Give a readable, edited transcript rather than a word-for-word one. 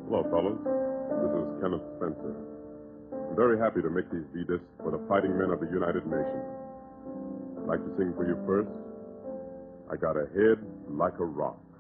Hello, fellas. This is Kenneth Spencer. I'm very happy to make these V-discs for the fighting men of the United Nations. I'd like to sing for you first, I Got a Head Like a Rock.